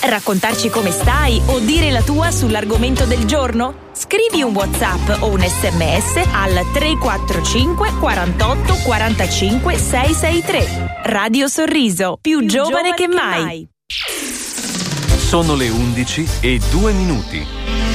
Raccontarci come stai o dire la tua sull'argomento del giorno? Scrivi un WhatsApp o un SMS al 345 48 45 663. Radio Sorriso, più giovane che mai. Sono le 11:02.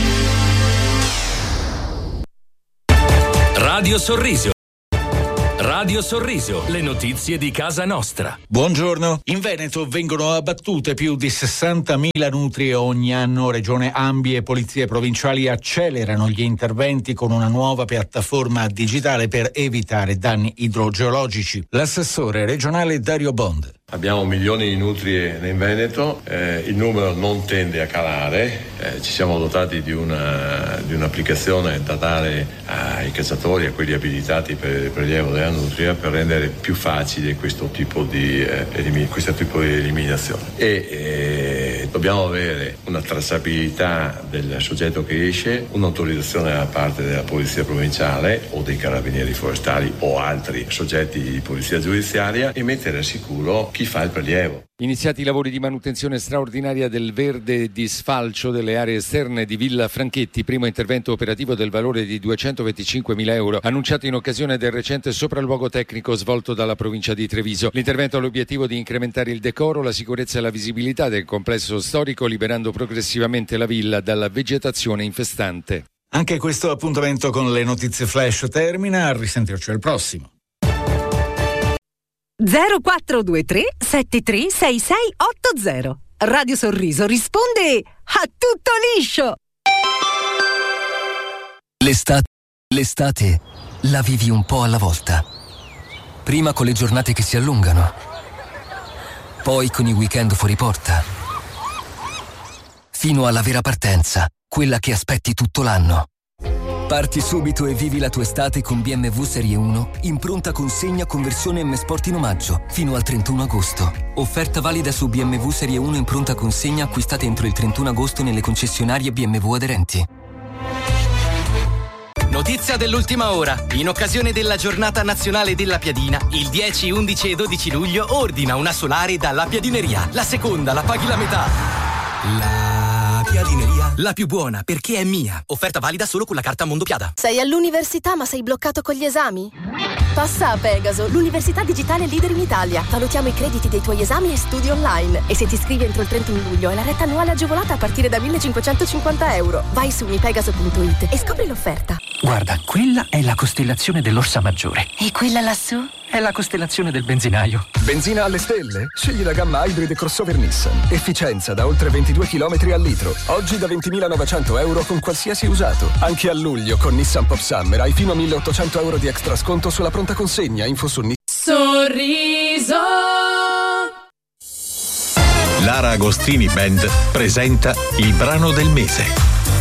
Radio Sorriso. Radio Sorriso, le notizie di casa nostra. Buongiorno. In Veneto vengono abbattute più di 60.000 nutrie ogni anno. Regione Ambi e polizie provinciali accelerano gli interventi con una nuova piattaforma digitale per evitare danni idrogeologici. L'assessore regionale Dario Bond. Abbiamo milioni di nutrie in Veneto, il numero non tende a calare, ci siamo dotati di un'applicazione da dare ai cacciatori, a quelli abilitati per il prelievo della nutria, per rendere più facile questo tipo di eliminazione. E dobbiamo avere una tracciabilità del soggetto che esce, un'autorizzazione da parte della polizia provinciale o dei carabinieri forestali o altri soggetti di polizia giudiziaria e mettere al sicuro chi fa il prelievo. Iniziati i lavori di manutenzione straordinaria del verde di sfalcio delle aree esterne di Villa Franchetti, primo intervento operativo del valore di 225.000 euro, annunciato in occasione del recente sopralluogo tecnico svolto dalla provincia di Treviso. L'intervento ha l'obiettivo di incrementare il decoro, la sicurezza e la visibilità del complesso storico, liberando progressivamente la villa dalla vegetazione infestante. Anche questo appuntamento con le notizie flash termina, a risentirci al prossimo. 0423 736680. Radio Sorriso risponde a tutto liscio. L'estate la vivi un po' alla volta. Prima con le giornate che si allungano, poi con i weekend fuori porta, fino alla vera partenza, quella che aspetti tutto l'anno. Parti subito e vivi la tua estate con BMW Serie 1 in pronta consegna con versione M Sport in omaggio fino al 31 agosto. Offerta valida su BMW Serie 1 in pronta consegna acquistate entro il 31 agosto nelle concessionarie BMW aderenti. Notizia dell'ultima ora. In occasione della giornata nazionale della piadina, il 10, 11 e 12 luglio ordina una solare dalla Piadineria. La seconda la paghi la metà. La Piadineria, la più buona perché è mia. Offerta valida solo con la carta Mondopiada. Sei all'università ma sei bloccato con gli esami? Passa a Pegaso, l'università digitale leader in Italia. Valutiamo i crediti dei tuoi esami e studi online. E se ti iscrivi entro il 31 luglio hai la retta annuale agevolata a partire da 1.550 euro. Vai su unipegaso.it e scopri l'offerta. Guarda, quella è la costellazione dell'Orsa Maggiore. E quella lassù? È la costellazione del benzinaio. Benzina alle stelle? Scegli la gamma Hybrid crossover Nissan. Efficienza da oltre 22 km al litro. Oggi da 20.900 euro con qualsiasi usato. Anche a luglio con Nissan Pop Summer hai fino a 1.800 euro di extra sconto sulla pronta consegna. Info su Sorriso. Lara Agostini Band presenta il brano del mese.